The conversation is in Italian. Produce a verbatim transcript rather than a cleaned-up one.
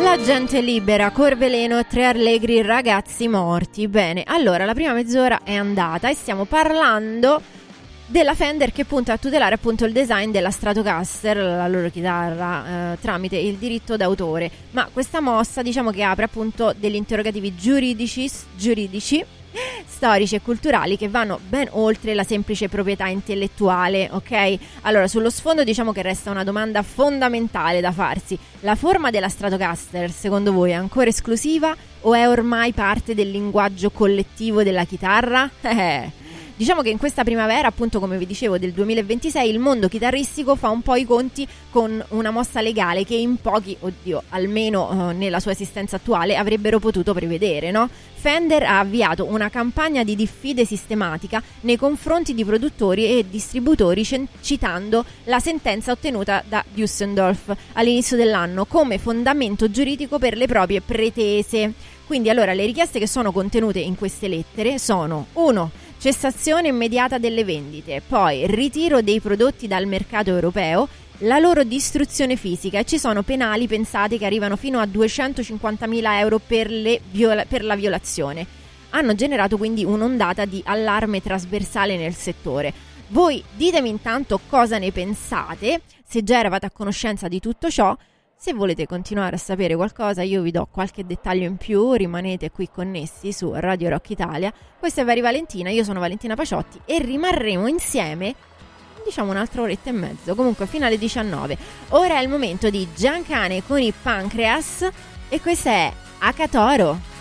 La gente libera, Corveleno, tre allegri ragazzi morti. Bene, allora la prima mezz'ora è andata e stiamo parlando della Fender che punta a tutelare appunto il design della Stratocaster, la loro chitarra, eh, tramite il diritto d'autore. Ma questa mossa, diciamo che apre appunto degli interrogativi giuridici, giuridici storici e culturali che vanno ben oltre la semplice proprietà intellettuale, ok? Allora, sullo sfondo diciamo che resta una domanda fondamentale da farsi: la forma della Stratocaster secondo voi è ancora esclusiva o è ormai parte del linguaggio collettivo della chitarra? Eh Diciamo che in questa primavera, appunto come vi dicevo, del duemilaventisei, il mondo chitarristico fa un po' i conti con una mossa legale che in pochi, oddio, almeno eh, nella sua esistenza attuale, avrebbero potuto prevedere, no? Fender ha avviato una campagna di diffide sistematica nei confronti di produttori e distributori, citando la sentenza ottenuta da Düsseldorf all'inizio dell'anno come fondamento giuridico per le proprie pretese. Quindi allora le richieste che sono contenute in queste lettere sono: uno Cessazione immediata delle vendite, poi ritiro dei prodotti dal mercato europeo, la loro distruzione fisica, e ci sono penali pensate che arrivano fino a duecentocinquantamila euro per, le viola- per la violazione. Hanno generato quindi un'ondata di allarme trasversale nel settore. Voi ditemi intanto cosa ne pensate, se già eravate a conoscenza di tutto ciò. Se volete continuare a sapere qualcosa, io vi do qualche dettaglio in più, rimanete qui connessi su Radio Rock Italia. Questa è Vari Valentina, io sono Valentina Paciotti e rimarremo insieme, diciamo, un'altra oretta e mezzo, comunque fino alle diciannove. Ora è il momento di Giancane con i Pancreas e questa è Akatoro.